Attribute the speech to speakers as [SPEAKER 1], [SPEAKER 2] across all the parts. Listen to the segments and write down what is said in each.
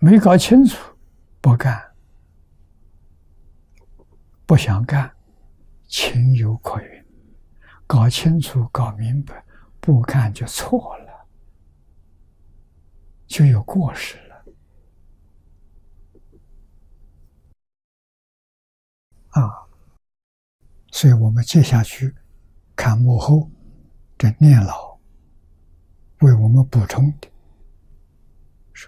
[SPEAKER 1] 没搞清楚，不干，不想干，情有可原；搞清楚、搞明白，不干就错了，就有过失了。所以我们接下去看幕后这念老为我们补充的是：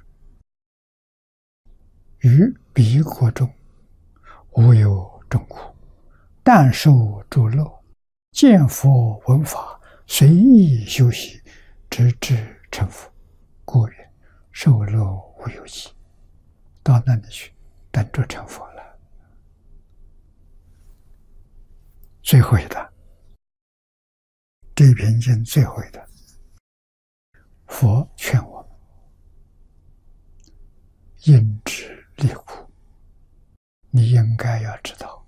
[SPEAKER 1] 于彼国中无有众苦，但受诸乐，见佛闻法，随意修习，直至成佛。故曰：受乐无有极。到那里去，等着成佛了。最后一段，这篇经最后一段，佛劝我们应知离苦。你应该要知道，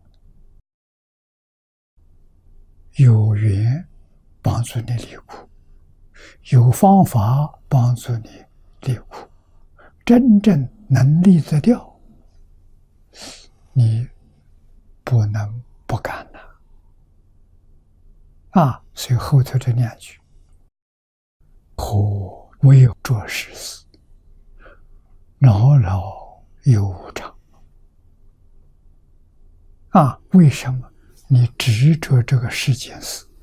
[SPEAKER 1] 有缘帮助你离苦，有方法帮助你离苦，真正能离得掉，你不能不干了。所以后头这两句，何唯有着实事，老老有无常。为什么你执着这个世间事？